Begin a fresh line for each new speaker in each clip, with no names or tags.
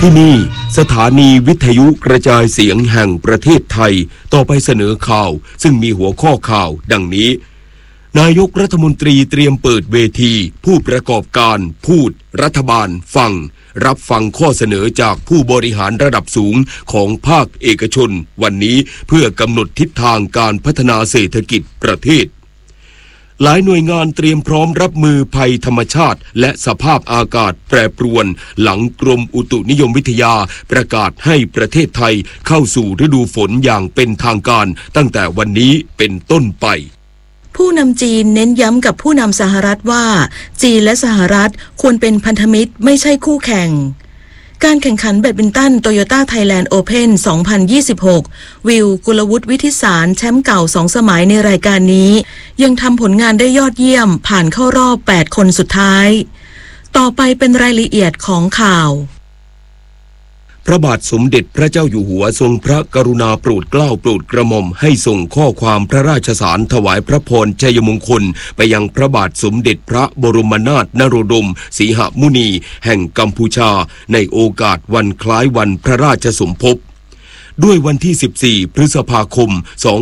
ที่นี่สถานีวิทยุกระจายเสียงแห่งประเทศไทยต่อไปเสนอข่าวซึ่งมีหัวข้อข่าวดังนี้นายกรัฐมนตรีเตรียมเปิดเวทีผู้ประกอบการพูดรัฐบาลฟังรับฟังข้อเสนอจากผู้บริหารระดับสูงของภาคเอกชนวันนี้เพื่อกำหนดทิศทางการพัฒนาเศรษฐกิจประเทศหลายหน่วยงานเตรียมพร้อมรับมือภัยธรรมชาติและสภาพอากาศแปรปรวนหลังกรมอุตุนิยมวิทยาประกาศให้ประเทศไทยเข้าสู่ฤดูฝนอย่างเป็นทางการตั้งแต่วันนี้เป็นต้นไป
ผู้นำจีนเน้นย้ำกับผู้นำสหรัฐว่าจีนและสหรัฐควรเป็นพันธมิตรไม่ใช่คู่แข่งการแข่งขันแบดมินตันโตโยต้าไทยแลนด์โอเพ่น 2026 วิว กุลวุฒิวิทิสารแชมป์เก่า2 สมัยในรายการนี้ยังทำผลงานได้ยอดเยี่ยมผ่านเข้ารอบ8 คนสุดท้ายต่อไปเป็นรายละเอียดของข่าว
พระบาทสมเด็จพระเจ้าอยู่หัวทรงพระกรุณาโปรดเกล้าโปรดกระหม่อมให้ส่งข้อความพระราชสารถวายพระพรชัยมงคลไปยังพระบาทสมเด็จพระบรมนาถนโรดมสีหมุนีแห่งกัมพูชาในโอกาสวันคล้ายวันพระราชสมภพด้วยวันที่ 14 พฤษภาคม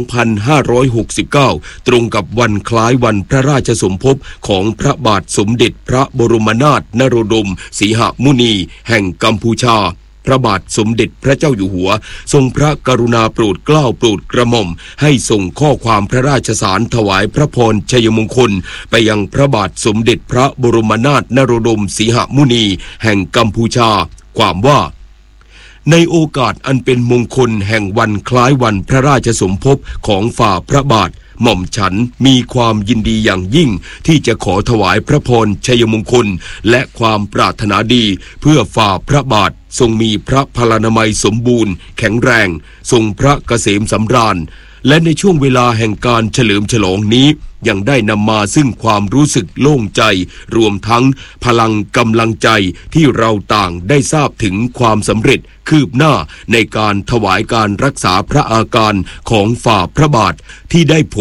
2569 ตรงกับวันคล้ายวันพระราชสมภพของพระบาทสมเด็จพระบรมนาถนโรดมสีหมุนีแห่งกัมพูชาพระบาทสมเด็จพระเจ้าอยู่หัวทรงพระกรุณาโปรดเกล้าโปรดกระหม่อมให้ส่งข้อความพระราชสารถวายพระพรชัยมงคลไปยังพระบาทสมเด็จพระบรมนาถนโรดมสีหมุนีแห่งกัมพูชาความว่าในโอกาสอันเป็นมงคลแห่งวันคล้ายวันพระราชสมภพของฝ่าพระบาทหม่อมฉันมีความยินดีอย่างยิ่งที่จะขอถวายพระพรชัยมงคลและความปรารถนาดีเพื่อฝ่าพระบาททรงมีพระพลานามัยสมบูรณ์แข็งแรงทรงพระเกษมสำราญและในช่วงเวลาแห่งการเฉลิมฉลองนี้ยังได้นำมาซึ่งความรู้สึกโล่งใจรวมทั้งพลังกำลังใจที่เราต่างได้ทราบถึงความสำเร็จคืบหน้าในการถวายการรักษาพระอาการของฝ่าพระบาทที่ได้ผล